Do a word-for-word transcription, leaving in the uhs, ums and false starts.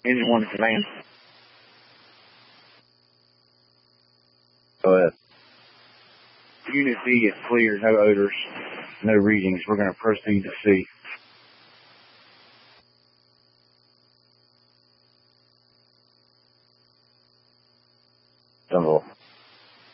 Engine one command. Go ahead. Unit B is clear, no odors, no readings. We're going to proceed to C. Jungle.